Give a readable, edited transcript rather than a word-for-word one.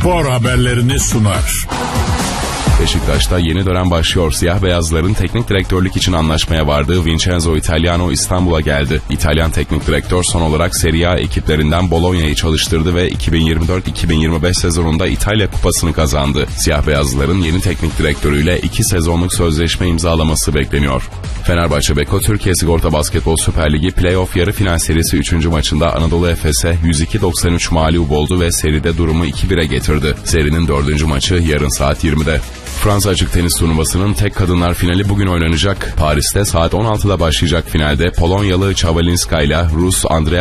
spor haberlerini sunar. Beşiktaş'ta yeni dönem başlıyor. Siyah beyazların teknik direktörlük için anlaşmaya vardığı Vincenzo Italiano İstanbul'a geldi. İtalyan teknik direktör son olarak Serie A ekiplerinden Bologna'yı çalıştırdı ve 2024-2025 sezonunda İtalya Kupası'nı kazandı. Siyah beyazların yeni teknik direktörüyle 2 sezonluk sözleşme imzalaması bekleniyor. Fenerbahçe Beko Türkiye Sigorta Basketbol Süper Ligi Playoff yarı final serisi 3. maçında Anadolu Efes'e 102-93 mağlup oldu ve seride durumu 2-1'e getirdi. Serinin 4. maçı yarın saat 20'de. Fransa Açık Tenis Turnuvası'nın tek kadınlar finali bugün oynanacak. Paris'te saat 16'da başlayacak finalde Polonyalı Czabalinska ile Rus Andrea